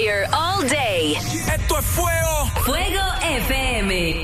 fire all day. Esto es fuego. Fuego FM.